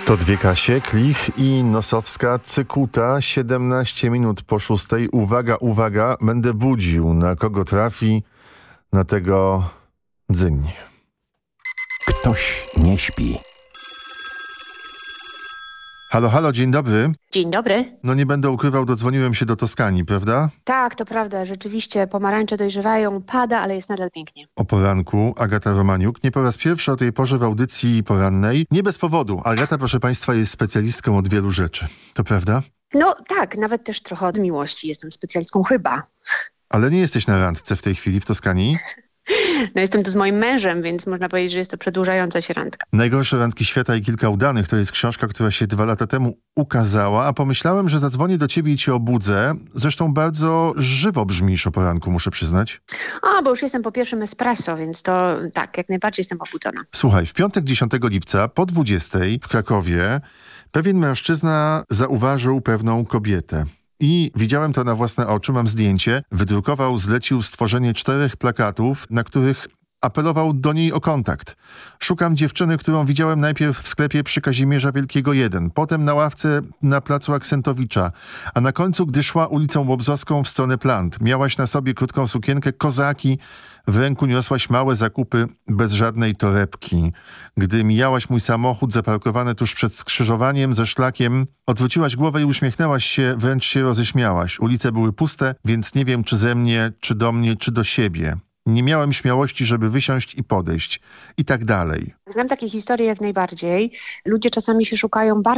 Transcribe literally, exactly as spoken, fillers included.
To dwie Kasie, Klich i Nosowska, Cykuta, siedemnaście minut po szóstej. Uwaga, uwaga, będę budził. Na kogo trafi, na tego dzyń. Ktoś nie śpi. Halo, halo, dzień dobry. Dzień dobry. No nie będę ukrywał, dodzwoniłem się do Toskanii, prawda? Tak, to prawda. Rzeczywiście pomarańcze dojrzewają, pada, ale jest nadal pięknie. O poranku, Agata Romaniuk. Nie po raz pierwszy o tej porze w audycji porannej. Nie bez powodu. Agata, proszę państwa, jest specjalistką od wielu rzeczy. To prawda? No tak, nawet też trochę od miłości. Jestem specjalistką chyba. Ale nie jesteś na randce w tej chwili w Toskanii? No jestem tu z moim mężem, więc można powiedzieć, że jest to przedłużająca się randka. Najgorsze randki świata i kilka udanych to jest książka, która się dwa lata temu ukazała, a pomyślałem, że zadzwonię do ciebie i cię obudzę. Zresztą bardzo żywo brzmisz o poranku, muszę przyznać. A, bo już jestem po pierwszym espresso, więc to tak, jak najbardziej jestem obudzona. Słuchaj, w piątek dziesiątego lipca po dwudziestej w Krakowie pewien mężczyzna zauważył pewną kobietę. I widziałem to na własne oczy, mam zdjęcie. Wydrukował, zlecił stworzenie czterech plakatów, na których apelował do niej o kontakt. Szukam dziewczyny, którą widziałem najpierw w sklepie przy Kazimierza Wielkiego jeden, potem na ławce na placu Aksentowicza, a na końcu, gdy szła ulicą Łobzowską w stronę Plant. Miałaś na sobie krótką sukienkę, kozaki, w ręku niosłaś małe zakupy bez żadnej torebki. Gdy mijałaś mój samochód zaparkowany tuż przed skrzyżowaniem ze szlakiem, odwróciłaś głowę i uśmiechnęłaś się, wręcz się roześmiałaś. Ulice były puste, więc nie wiem, czy ze mnie, czy do mnie, czy do siebie. Nie miałem śmiałości, żeby wysiąść i podejść. I tak dalej. Znam takie historie jak najbardziej. Ludzie czasami się szukają bardzo